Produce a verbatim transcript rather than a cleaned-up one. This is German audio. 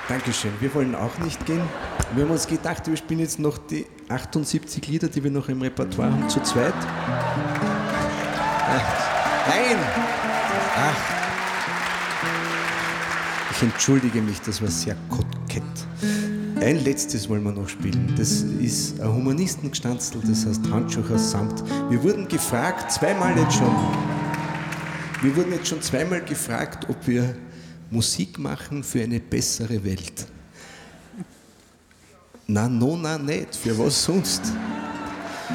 Dankeschön. Wir wollen auch nicht gehen. Wir haben uns gedacht, wir spielen jetzt noch die achtundsiebzig Lieder, die wir noch im Repertoire haben, zu zweit. Ach, nein! Ach. Ich entschuldige mich, das war sehr kokett. Ein letztes wollen wir noch spielen. Das ist ein Humanistengestanzel, das heißt Handschuh aus Samt. Wir wurden gefragt, zweimal jetzt schon, wir wurden jetzt schon zweimal gefragt, ob wir Musik machen für eine bessere Welt. Na, no, na, nicht. Für was sonst?